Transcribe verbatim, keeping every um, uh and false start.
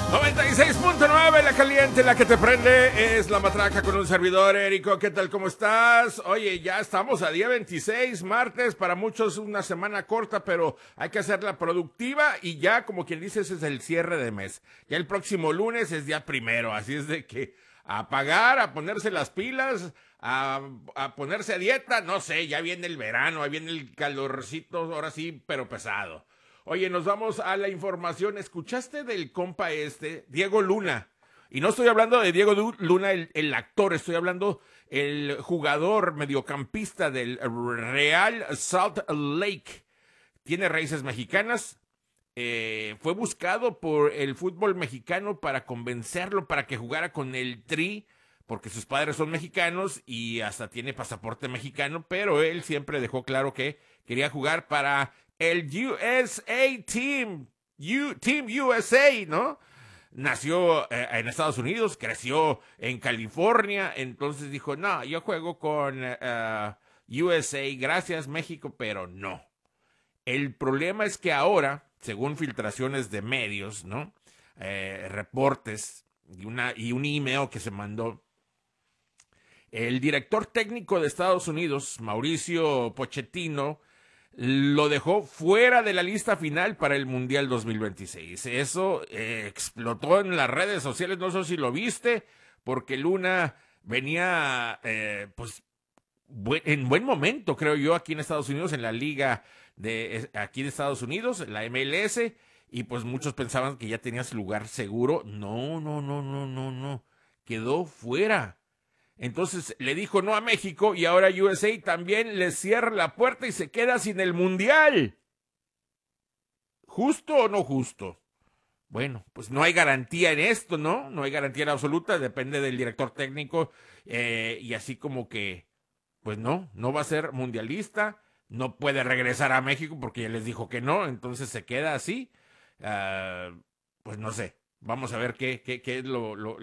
noventa y seis punto nueve, la caliente, la que te prende, es la matraca con un servidor, Érico. ¿Qué tal? ¿Cómo estás? Oye, ya estamos a día veintiséis, martes, para muchos una semana corta, pero hay que hacerla productiva y ya, como quien dice, ese es el cierre de mes. Ya el próximo lunes es día primero, así es de que a pagar, a ponerse las pilas, a, a ponerse a dieta, no sé, ya viene el verano, ahí viene el calorcito, ahora sí, pero pesado. Oye, nos vamos a la información. ¿Escuchaste del compa este, Diego Luna? Y no estoy hablando de Diego Luna, el, el actor, estoy hablando el jugador mediocampista del Real Salt Lake. Tiene raíces mexicanas. Eh, fue buscado por el fútbol mexicano para convencerlo para que jugara con el Tri, porque sus padres son mexicanos y hasta tiene pasaporte mexicano, pero él siempre dejó claro que quería jugar para el U S A Team, U, Team U S A, ¿no? Nació eh, en Estados Unidos, creció en California, entonces dijo, no, yo juego con uh, U S A, gracias México, pero no. El problema es que ahora, según filtraciones de medios, ¿no? Eh, reportes y, una, y un email que se mandó, el director técnico de Estados Unidos, Mauricio Pochettino, lo dejó fuera de la lista final para el Mundial dos mil veintiséis. Eso eh, explotó en las redes sociales, no sé si lo viste, porque Luna venía eh, pues bu en buen momento, creo yo, aquí en Estados Unidos, en la liga de aquí de Estados Unidos, la M L S, y pues muchos pensaban que ya tenías lugar seguro. No, no, no, no, no, no, quedó fuera. Entonces le dijo no a México y ahora U S A también le cierra la puerta y se queda sin el Mundial. ¿Justo o no justo? Bueno, pues no hay garantía en esto, ¿no? No hay garantía en absoluta, depende del director técnico eh, y así como que, pues no, no va a ser mundialista, no puede regresar a México porque ya les dijo que no, entonces se queda así. Uh, pues no sé, vamos a ver qué, qué, qué es lo... lo